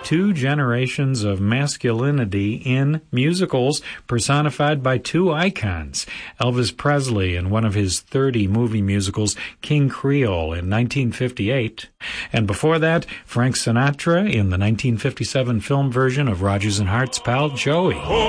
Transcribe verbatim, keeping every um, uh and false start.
two generations of masculinity in musicals personified by two icons. Elvis Presley in one of his thirty movie musicals, King Creole in nineteen fifty-eight. And before that, Frank Sinatra in the nineteen fifty-seven film version of Rodgers and Hart's Pal Joey.